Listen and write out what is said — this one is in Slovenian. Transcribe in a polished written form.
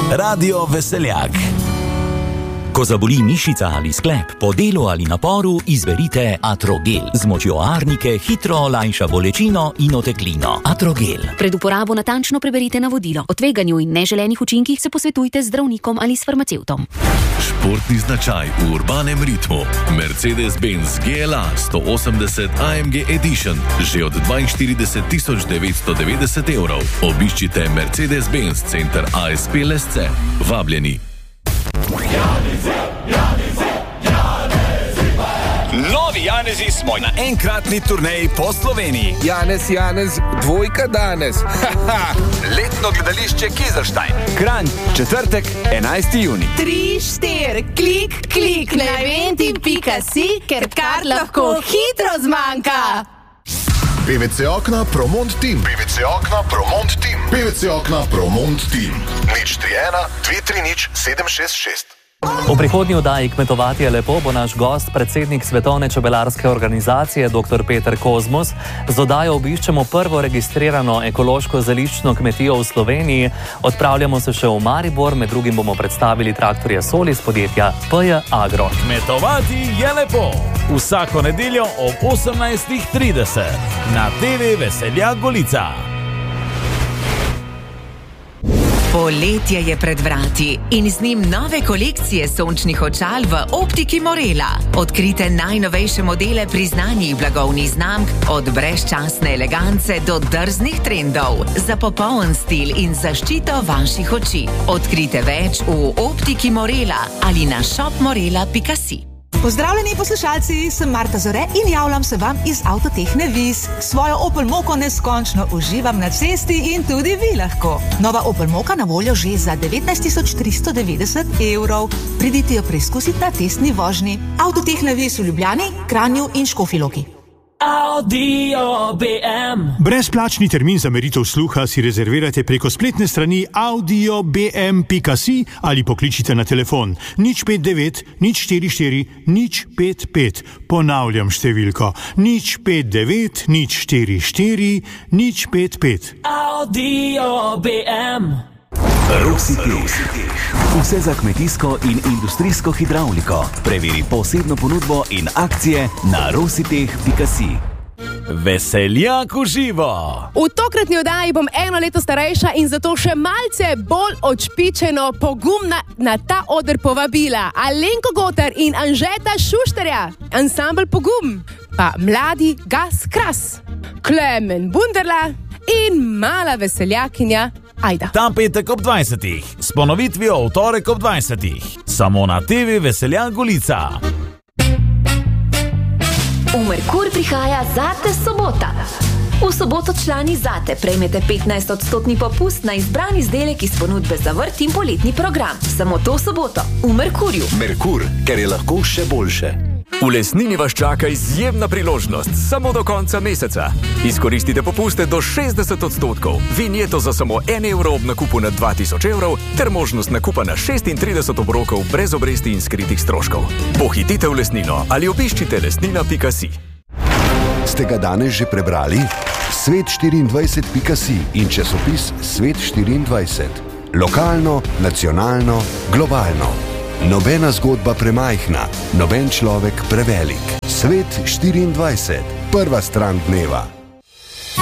Radio Veseljak. Ko zaboli mišica ali sklep, po delu ali naporu, izberite Atrogel. Z močjo arnike hitro olajša bolečino in oteklino. Atrogel. Pred uporabo natančno preberite navodilo. O tveganju in neželenih učinkih se posvetujte z zdravnikom ali s farmacevtom. Športni značaj v urbanem ritmu. Mercedes-Benz GLA 180 AMG Edition. Že od 42.990 €. Obiščite Mercedes-Benz center ASP Lesce. Vabljeni. Novi Janezi smo na enkratni turneji po Sloveniji. Janez, dvojka danes. Letno gledališče Kizerstein. Kranj, četrtek, 11. junij. 3, 4, klik na eventi.si, ker kar lahko hitro zmanjka. PVC Okna Promont Team. PVC Okna Promont Team. PVC Okna Promont Team. 031 230 766. V prihodnji oddaji Kmetovati je lepo bo naš gost, predsednik Svetovne čebelarske organizacije dr. Peter Kozmus. Z oddajo obiščemo prvo registrirano ekološko zeliščno kmetijo v Sloveniji. Odpravljamo se še v Maribor, med drugim bomo predstavili traktorje Solis podjetja PJ Agro. Kmetovati je lepo. Vsako nedeljo ob 18:30 na TV Veseljak Golica. Poletje je pred vrati in z njim nove kolekcije sončnih očal v optiki Morela. Odkrite najnovejše modele priznanih blagovnih znamk, od brezčasne elegance do drznih trendov, za popoln stil in zaščito vaših oči. Odkrite več v optiki Morela ali na shopmorela.si. Pozdravljeni poslušalci, sem Marta Zore in javljam se vam iz Avtotehne Vis. Svojo Opel Moko neskončno uživam na cesti in tudi vi lahko. Nova Opel Moka na voljo že za 19.390 €. Pridite jo preizkusiti na testni vožnji. Avtotehne Vis v Ljubljani, Kranju in Škofji Loki. Audio BM. Brezplačni termin za meritev sluha si rezervirajte preko spletne strani audiobm.si ali pokličite na telefon 059 044 055. Ponavljam številko 059 044 055. Audio BM. Rositeh. Vse za kmetijsko in industrijsko hidravliko. Preveri posebno ponudbo in akcije na rositeh.si. Veseljak v živo. V tokratni oddaji bom 1 leto starejša in zato še malce bolj odšpičeno pogumna na ta oder povabila Alenko Gotar in Anžeta Šušterja, ansambl Pogum, pa mladi Gas Kras, Klemen Bunderla in mala veseljakinja Ajda. Ta petek ob 20. S ponovitvijo v torek ob 20. Samo na TV Veseljak Golica. V Merkur prihaja Zate sobota. V soboto člani Zate prejmete 15% popust na izbran izdelek iz ponudbe za vrt in poletni program. Samo to soboto v Merkurju. Merkur, ker je lahko še boljše. V Lesnini vas čaka izjemna priložnost samo do konca meseca. Izkoristite popuste do 60%, vinjeto za samo 1 € ob nakupu na 2000 € ter možnost nakupa na 36 obrokov brez obresti in skritih stroškov. Pohitite v Lesnino ali obiščite lesnina.si. Ste ga danes že prebrali? Svet24.si in časopis Svet24. Lokalno, nacionalno, globalno. Nobena zgodba premajhna, noben človek prevelik. Svet 24. Prva stran dneva.